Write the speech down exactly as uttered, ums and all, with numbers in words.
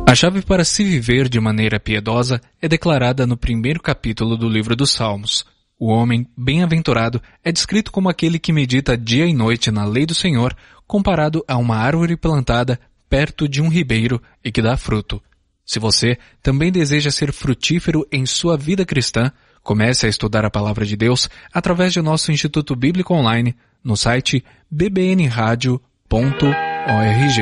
A chave para se viver de maneira piedosa é declarada no primeiro capítulo do livro dos Salmos. O homem bem-aventurado é descrito como aquele que medita dia e noite na lei do Senhor, comparado a uma árvore plantada perto de um ribeiro e que dá fruto. Se você também deseja ser frutífero em sua vida cristã, comece a estudar a Palavra de Deus através de nosso Instituto Bíblico Online no site b b n radio ponto org.